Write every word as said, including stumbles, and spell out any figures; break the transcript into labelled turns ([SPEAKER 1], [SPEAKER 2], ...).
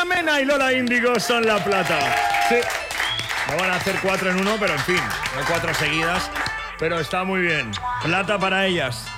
[SPEAKER 1] Mena y Lola Índigo son la plata. Sí. No van a hacer cuatro en uno, pero en fin, no cuatro seguidas. Pero está muy bien. Plata para ellas.